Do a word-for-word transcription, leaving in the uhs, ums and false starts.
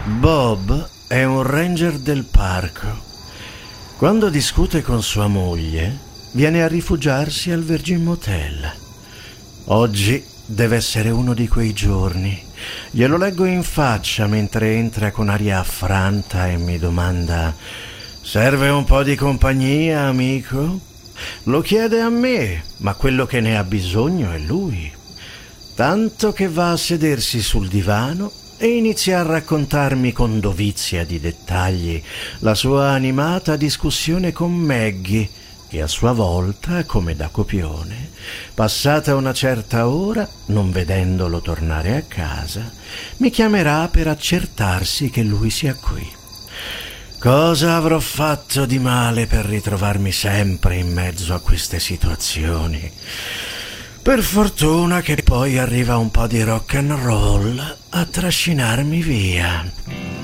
Bob è un ranger del parco. Quando discute con sua moglie, viene a rifugiarsi al Virgin Motel. Oggi deve essere uno di quei giorni. Glielo leggo in faccia mentre entra con aria affranta e mi domanda: «Serve un po' di compagnia, amico?» Lo chiede a me, ma quello che ne ha bisogno è lui. Tanto che va a sedersi sul divano e inizia a raccontarmi con dovizia di dettagli la sua animata discussione con Maggie, che a sua volta, come da copione, passata una certa ora, non vedendolo tornare a casa, mi chiamerà per accertarsi che lui sia qui. Cosa avrò fatto di male per ritrovarmi sempre in mezzo a queste situazioni? Per fortuna che poi arriva un po' di rock and roll a trascinarmi via.